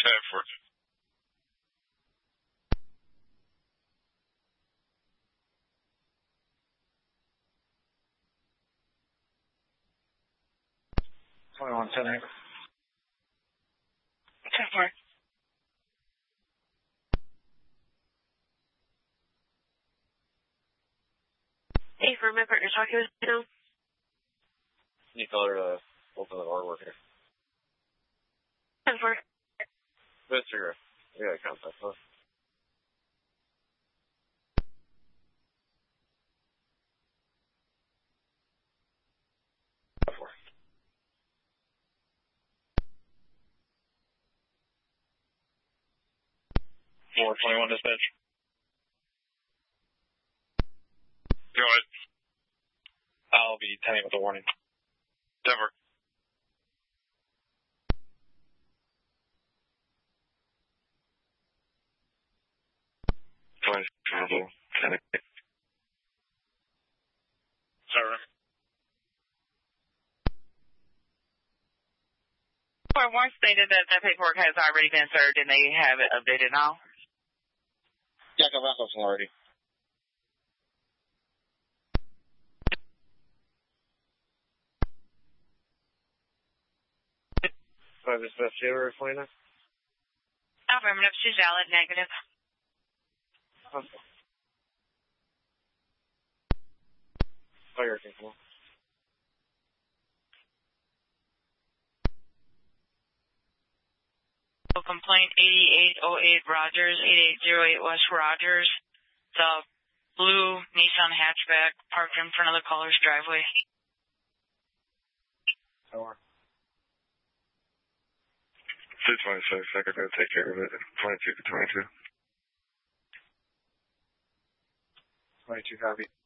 Effort. On 10 8. 10 4. Hey, for my partner talking with you now. Can you tell her to open the door worker? 10 4. Mr. Yeah, contact us. Four 21 dispatch. Go ahead. I'll be 10 with a warning. Denver. Sorry. One stated that the paperwork has already been served and they have it updated now. Yeah, I got back already. Dispatch, you ever explain that? Affirmative, she's valid, negative. Okay. Fire control. Complaint 8808 Rogers, 8808 West Rogers. The blue Nissan hatchback parked in front of the caller's driveway. Tower. 226, I could go take care of it. 22 to 22. 22 copy.